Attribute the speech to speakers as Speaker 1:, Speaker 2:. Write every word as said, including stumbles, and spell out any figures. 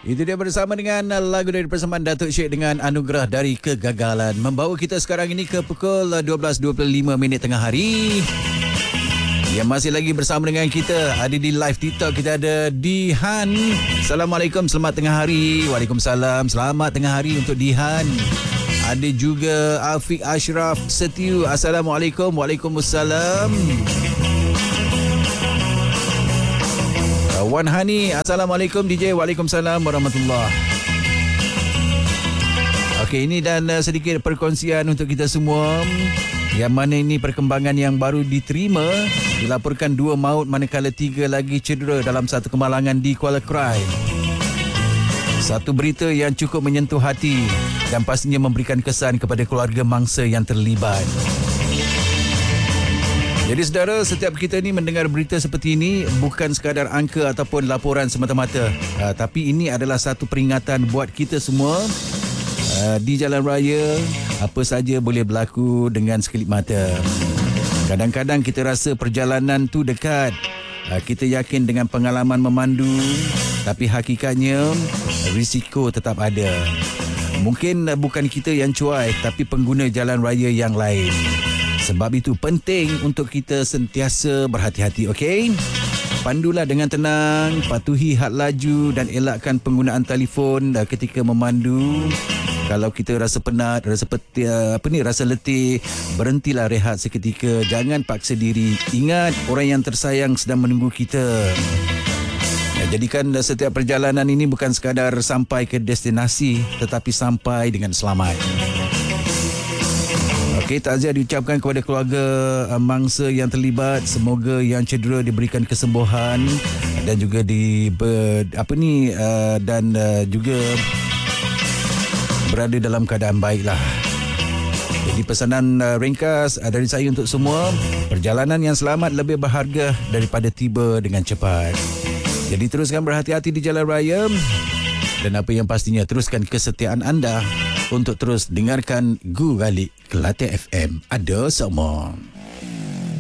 Speaker 1: Itu dia bersama dengan lagu dari persembahan Datuk Syed dengan Anugerah dari Kegagalan, membawa kita sekarang ini ke pukul dua belas dua puluh lima minit tengah hari. Yang masih lagi bersama dengan kita ada di live TikTok, kita ada Dihan. Assalamualaikum, selamat tengah hari. Waalaikumsalam, selamat tengah hari untuk Dihan. Ada juga Afiq Ashraf Setiu. Assalamualaikum. Waalaikumsalam. Wan Hani, Assalamualaikum D J. Waalaikumsalam warahmatullahi. Okey, ini dan uh, sedikit perkongsian untuk kita semua. Yang mana ini perkembangan yang baru diterima. Dilaporkan dua maut manakala tiga lagi cedera dalam satu kemalangan di Kuala Krai. Satu berita yang cukup menyentuh hati dan pastinya memberikan kesan kepada keluarga mangsa yang terlibat. Jadi saudara, setiap kita ni mendengar berita seperti ini bukan sekadar angka ataupun laporan semata-mata, uh, tapi ini adalah satu peringatan buat kita semua. Uh, di jalan raya apa saja boleh berlaku dengan sekelip mata. Kadang-kadang kita rasa perjalanan tu dekat, uh, kita yakin dengan pengalaman memandu, tapi hakikatnya risiko tetap ada. Mungkin uh, bukan kita yang cuai, tapi pengguna jalan raya yang lain. Sebab itu penting untuk kita sentiasa berhati-hati, okey? Pandulah dengan tenang, patuhi had laju dan elakkan penggunaan telefon ketika memandu. Kalau kita rasa penat, rasa peti, apa ni, rasa letih, berhentilah rehat seketika. Jangan paksa diri. Ingat, orang yang tersayang sedang menunggu kita. Ya, jadikan setiap perjalanan ini bukan sekadar sampai ke destinasi, tetapi sampai dengan selamat. Okey, takziah diucapkan kepada keluarga uh, mangsa yang terlibat. Semoga yang cedera diberikan kesembuhan dan juga di ber, apa ni uh, dan uh, juga berada dalam keadaan baiklah. Jadi pesanan uh, ringkas uh, dari saya untuk semua, perjalanan yang selamat lebih berharga daripada tiba dengan cepat. Jadi teruskan berhati-hati di jalan raya dan apa yang pastinya teruskan kesetiaan anda untuk terus dengarkan Gu Galik Kelate F M. Ada semua.